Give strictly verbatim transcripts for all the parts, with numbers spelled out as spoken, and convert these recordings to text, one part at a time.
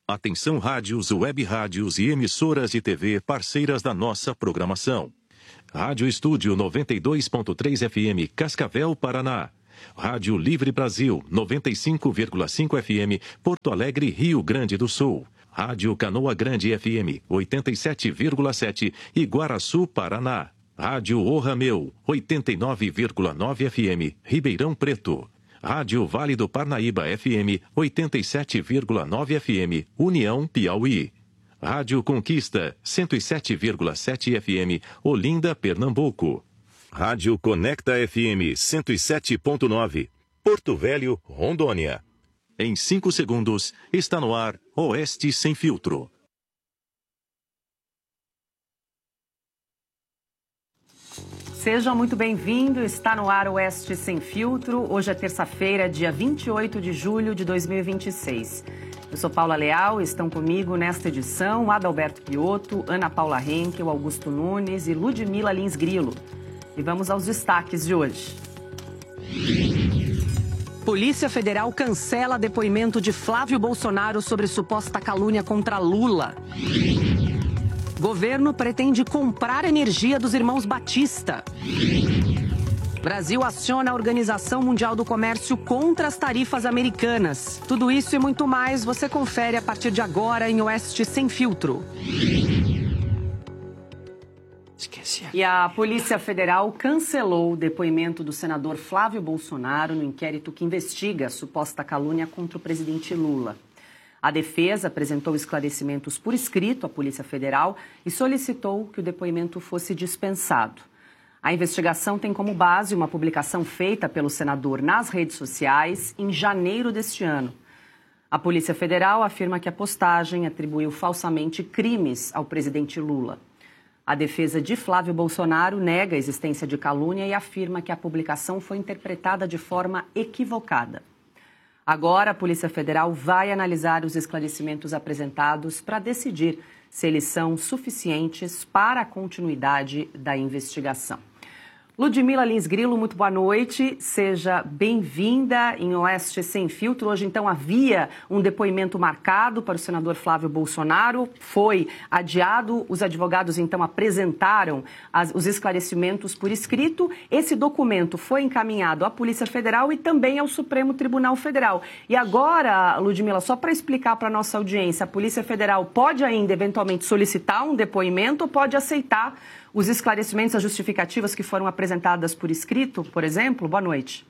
Atenção rádios, web rádios e emissoras de T V parceiras da nossa programação. Rádio Estúdio noventa e dois ponto três F M, Cascavel, Paraná. Rádio Livre Brasil, noventa e cinco vírgula cinco F M, Porto Alegre, Rio Grande do Sul. Rádio Canoa Grande F M, oitenta e sete vírgula sete, Iguaraçu, Paraná. Rádio O Rameu, oitenta e nove vírgula nove F M, Ribeirão Preto. Rádio Vale do Parnaíba F M, oitenta e sete vírgula nove F M, União, Piauí. Rádio Conquista, cento e sete vírgula sete F M, Olinda, Pernambuco. Rádio Conecta F M, cento e sete ponto nove, Porto Velho, Rondônia. Em cinco segundos, está no ar Oeste Sem Filtro. Seja muito bem-vindo, está no ar Oeste Sem Filtro. Hoje é terça-feira, dia vinte e oito de julho de dois mil e vinte e seis. Eu sou Paula Leal, estão comigo nesta edição Adalberto Piotto, Ana Paula Henkel, Augusto Nunes e Ludmila Lins Grilo. E vamos aos destaques de hoje. Polícia Federal cancela depoimento de Flávio Bolsonaro sobre suposta calúnia contra Lula. Governo pretende comprar energia dos irmãos Batista. Brasil aciona a Organização Mundial do Comércio contra as tarifas americanas. Tudo isso e muito mais você confere a partir de agora em Oeste Sem Filtro. E a Polícia Federal cancelou o depoimento do senador Flávio Bolsonaro no inquérito que investiga a suposta calúnia contra o presidente Lula. A defesa apresentou esclarecimentos por escrito à Polícia Federal e solicitou que o depoimento fosse dispensado. A investigação tem como base uma publicação feita pelo senador nas redes sociais em janeiro deste ano. A Polícia Federal afirma que a postagem atribuiu falsamente crimes ao presidente Lula. A defesa de Flávio Bolsonaro nega a existência de calúnia e afirma que a publicação foi interpretada de forma equivocada. Agora, a Polícia Federal vai analisar os esclarecimentos apresentados para decidir se eles são suficientes para a continuidade da investigação. Ludmila Lins Grilo, muito boa noite. Seja bem-vinda em Oeste Sem Filtro. Hoje, então, havia um depoimento marcado para o senador Flávio Bolsonaro. Foi adiado. Os advogados, então, apresentaram as, os esclarecimentos por escrito. Esse documento foi encaminhado à Polícia Federal e também ao Supremo Tribunal Federal. E agora, Ludmila, só para explicar para a nossa audiência, a Polícia Federal pode ainda, eventualmente, solicitar um depoimento ou pode aceitar os esclarecimentos, as justificativas que foram apresentadas por escrito, por exemplo? Boa noite.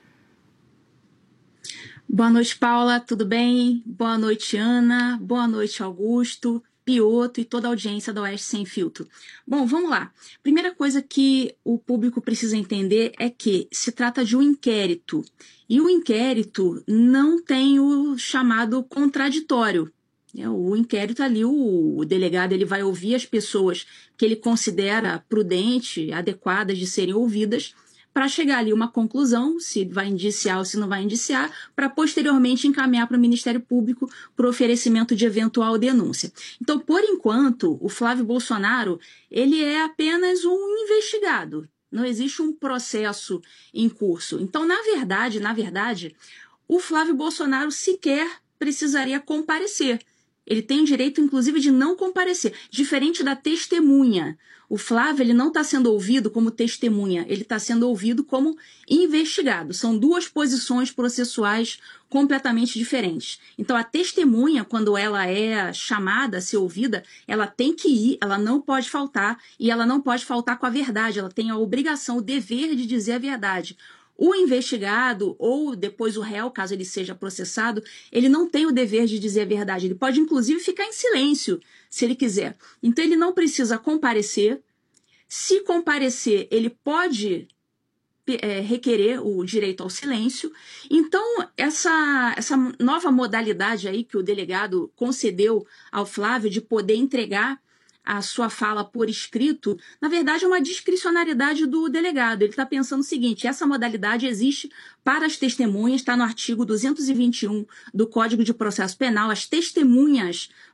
Boa noite, Paula, tudo bem? Boa noite, Ana. Boa noite, Augusto, Piotto e toda a audiência da Oeste Sem Filtro. Bom, vamos lá. Primeira coisa que o público precisa entender é que se trata de um inquérito. E o inquérito não tem o chamado contraditório. O inquérito ali, o delegado ele vai ouvir as pessoas que ele considera prudente, adequadas de serem ouvidas, para chegar ali uma conclusão, se vai indiciar ou se não vai indiciar, para posteriormente encaminhar para o Ministério Público por oferecimento de eventual denúncia. Então, por enquanto, o Flávio Bolsonaro ele é apenas um investigado, não existe um processo em curso. Então, na verdade, na verdade, o Flávio Bolsonaro sequer precisaria comparecer. Ele tem o direito, inclusive, de não comparecer, diferente da testemunha. O Flávio ele não está sendo ouvido como testemunha, ele está sendo ouvido como investigado. São duas posições processuais completamente diferentes. Então, a testemunha, quando ela é chamada a ser ouvida, ela tem que ir, ela não pode faltar, e ela não pode faltar com a verdade, ela tem a obrigação, o dever de dizer a verdade. O investigado, ou depois o réu, caso ele seja processado, ele não tem o dever de dizer a verdade. Ele pode, inclusive, ficar em silêncio, se ele quiser. Então, ele não precisa comparecer. Se comparecer, ele pode é, requerer o direito ao silêncio. Então, essa, essa nova modalidade aí que o delegado concedeu ao Flávio de poder entregar a sua fala por escrito, na verdade é uma discricionariedade do delegado. Ele está pensando o seguinte: essa modalidade existe para as testemunhas, está no artigo duzentos e vinte e um do Código de Processo Penal. As testemunhas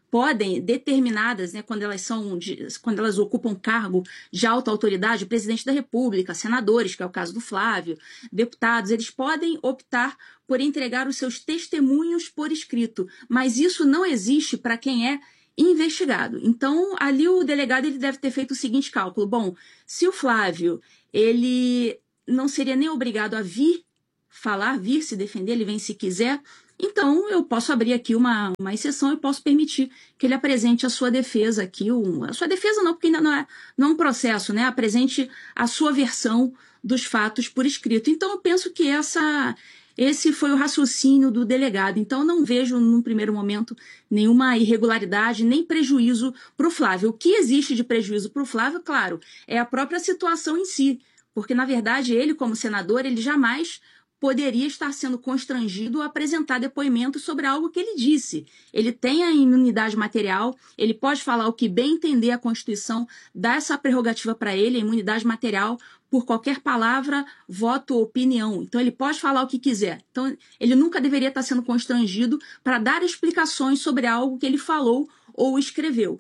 podem, determinadas, né, quando elas são de, quando elas ocupam cargo de alta autoridade, o presidente da República, senadores, que é o caso do Flávio, deputados, eles podem optar por entregar os seus testemunhos por escrito, mas isso não existe para quem é investigado. Então, ali o delegado ele deve ter feito o seguinte cálculo: bom, se o Flávio ele não seria nem obrigado a vir falar, vir se defender, ele vem se quiser, então eu posso abrir aqui uma, uma exceção e posso permitir que ele apresente a sua defesa aqui, um, a sua defesa não, porque ainda não é, não é um processo, né? Apresente a sua versão dos fatos por escrito. Então eu penso que essa, esse foi o raciocínio do delegado. Então não vejo, num primeiro momento, nenhuma irregularidade, nem prejuízo para o Flávio. O que existe de prejuízo para o Flávio, claro, é a própria situação em si, porque, na verdade, ele, como senador, ele jamais poderia estar sendo constrangido a apresentar depoimento sobre algo que ele disse. Ele tem a imunidade material, ele pode falar o que bem entender, a Constituição dá essa prerrogativa para ele, a imunidade material, por qualquer palavra, voto ou opinião. Então, ele pode falar o que quiser. Então, ele nunca deveria estar sendo constrangido para dar explicações sobre algo que ele falou ou escreveu.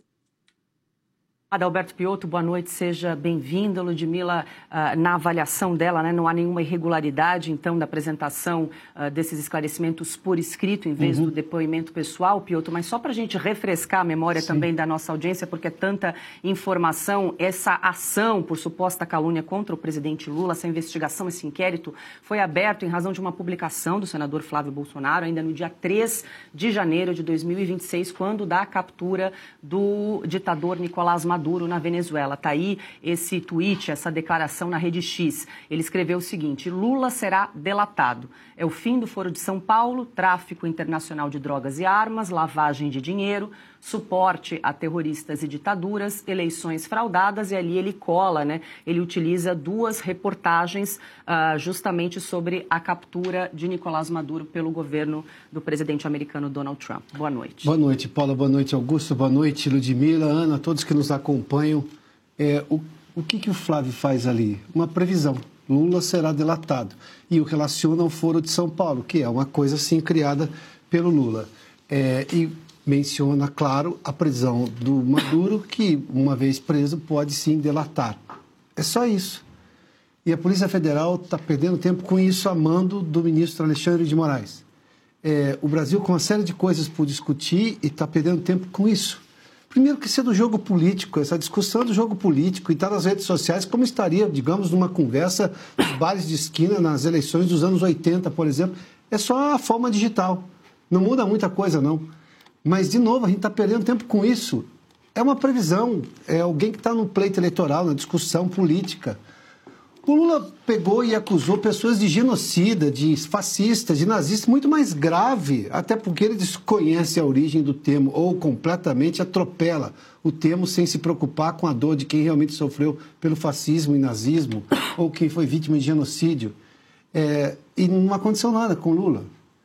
Adalberto Piotto, boa noite, seja bem-vinda. Ludmila, uh, na avaliação dela, né, não há nenhuma irregularidade, então, da apresentação uh, desses esclarecimentos por escrito, em vez uhum. do depoimento pessoal, Piotto, mas só para a gente refrescar a memória Sim. também da nossa audiência, porque é tanta informação, essa ação por suposta calúnia contra o presidente Lula, essa investigação, esse inquérito, foi aberto em razão de uma publicação do senador Flávio Bolsonaro, ainda no dia três de janeiro de dois mil e vinte e seis, quando da captura do ditador Nicolás Maduro na Venezuela. Está aí esse tweet, essa declaração na Rede X. Ele escreveu o seguinte: Lula será delatado. É o fim do Foro de São Paulo, tráfico internacional de drogas e armas, lavagem de dinheiro, suporte a terroristas e ditaduras, eleições fraudadas, e ali ele cola, né? Ele utiliza duas reportagens uh, justamente sobre a captura de Nicolás Maduro pelo governo do presidente americano Donald Trump. Boa noite. Boa noite, Paula. Boa noite, Augusto. Boa noite, Ludmila, Ana, todos que nos acompanham. É, o, o que, que o Flávio faz ali? Uma previsão. Lula será delatado. E o relaciona ao Foro de São Paulo, que é uma coisa, assim, criada pelo Lula. É, e menciona, claro, a prisão do Maduro, que, uma vez preso, pode sim delatar. É só isso. E a Polícia Federal está perdendo tempo com isso, a mando do ministro Alexandre de Moraes. É, o Brasil com uma série de coisas por discutir e está perdendo tempo com isso. Primeiro que isso é do jogo político, essa discussão do jogo político e está nas redes sociais, como estaria, digamos, numa conversa nos bares de esquina, nas eleições dos anos oitenta, por exemplo. É só a forma digital. Não muda muita coisa, não. Mas, de novo, a gente está perdendo tempo com isso. É uma previsão, é alguém que está no pleito eleitoral, na discussão política. O Lula pegou e acusou pessoas de genocida, de fascista, de nazista, muito mais grave, até porque ele desconhece a origem do termo ou completamente atropela o termo sem se preocupar com a dor de quem realmente sofreu pelo fascismo e nazismo ou quem foi vítima de genocídio. É, e não aconteceu nada com o Lula.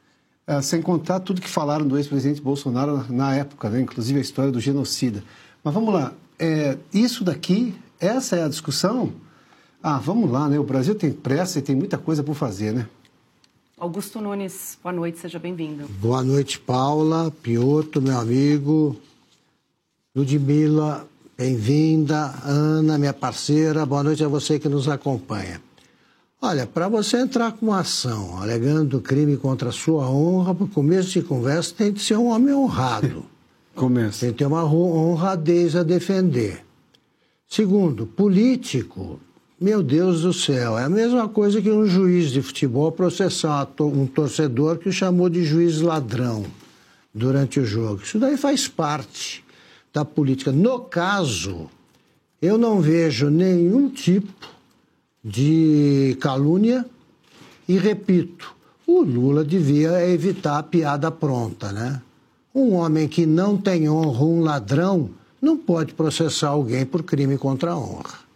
É, sem contar tudo que falaram do ex-presidente Bolsonaro na época, né? Inclusive a história do genocida. Mas vamos lá, é, isso daqui, essa é a discussão? Ah, vamos lá, né? O Brasil tem pressa e tem muita coisa por fazer, né? Augusto Nunes, boa noite, seja bem-vindo. Boa noite, Paula, Piotto, meu amigo. Ludmila, bem-vinda. Ana, minha parceira, boa noite a você que nos acompanha. Olha, para você entrar com uma ação alegando crime contra a sua honra, para começo de conversa tem que ser um homem honrado. Começa. Tem que ter uma honradez a defender. Segundo, político... Meu Deus do céu, é a mesma coisa que um juiz de futebol processar um torcedor que o chamou de juiz ladrão durante o jogo. Isso daí faz parte da política. No caso, eu não vejo nenhum tipo de calúnia e, repito, o Lula devia evitar a piada pronta, né? Um homem que não tem honra, um ladrão, não pode processar alguém por crime contra a honra.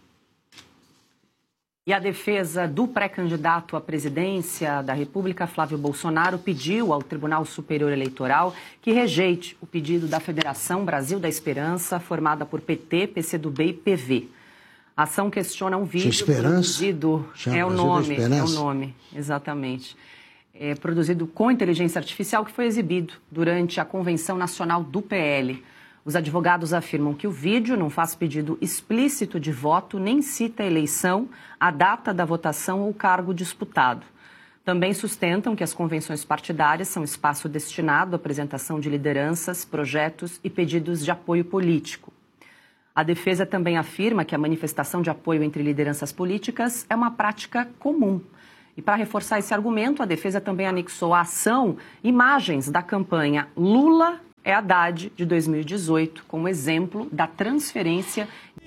E a defesa do pré-candidato à presidência da República, Flávio Bolsonaro, pediu ao Tribunal Superior Eleitoral que rejeite o pedido da Federação Brasil da Esperança, formada por P T, P C do B e P V. A ação questiona um vídeo produzido... Chama é o nome, é o nome, exatamente. É produzido com inteligência artificial que foi exibido durante a Convenção Nacional do P L. Os advogados afirmam que o vídeo não faz pedido explícito de voto, nem cita a eleição, a data da votação ou cargo disputado. Também sustentam que as convenções partidárias são espaço destinado à apresentação de lideranças, projetos e pedidos de apoio político. A defesa também afirma que a manifestação de apoio entre lideranças políticas é uma prática comum. E para reforçar esse argumento, a defesa também anexou à ação imagens da campanha Lula é Haddad de dois mil e dezoito, como exemplo da transferência